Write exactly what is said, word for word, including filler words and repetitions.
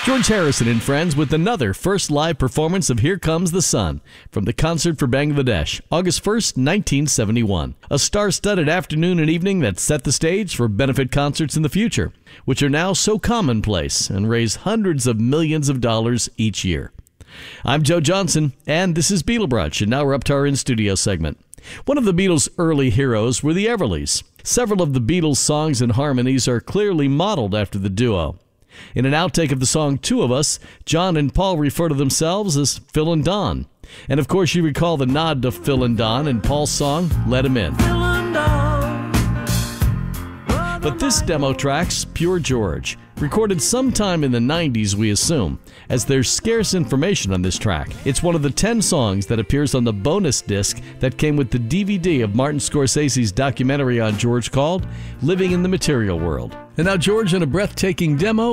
George Harrison and friends with another first live performance of Here Comes the Sun from the Concert for Bangladesh, August first, nineteen seventy-one. A star-studded afternoon and evening that set the stage for benefit concerts in the future, which are now so commonplace and raise hundreds of millions of dollars each year. I'm Joe Johnson, and this is Beatle Brunch, and now we're up to our in-studio segment. One of the Beatles' early heroes were the Everlys. Several of the Beatles' songs and harmonies are clearly modeled after the duo. In an outtake of the song Two of Us, John and Paul refer to themselves as Phil and Don. And of course you recall the nod to Phil and Don in Paul's song, Let 'Em In. But this demo track's Pure George, recorded sometime in the nineties we assume, as there's scarce information on this track. It's one of the ten songs that appears on the bonus disc that came with the D V D of Martin Scorsese's documentary on George called Living in the Material World. And now George in a breathtaking demo